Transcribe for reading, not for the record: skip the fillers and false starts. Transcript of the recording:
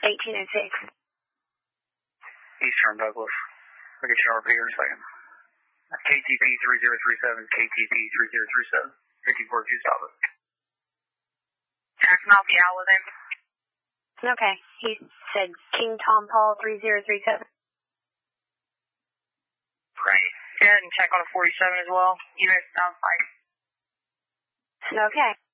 1806. Eastern Douglas. I'll get you an RP here in a second. KTP 3037, KTP 3037. 1542, stop it. Jackson, I'll be out with him. Okay. He said King Tom Paul 3037. Right. Go ahead and check on a 47 as well. You missed down 5. Okay.